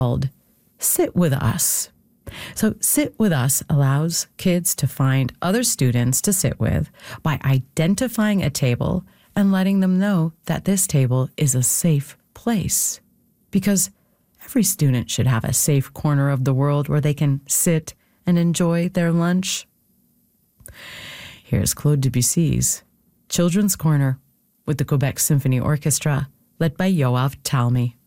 called Sit With Us. So Sit With Us allows kids to find other students to sit with by identifying a table and letting them know that this table is a safe place. Because every student should have a safe corner of the world where they can sit and enjoy their lunch. Here's Claude Debussy's Children's Corner with the Quebec Symphony Orchestra, led by Yoav Talmy.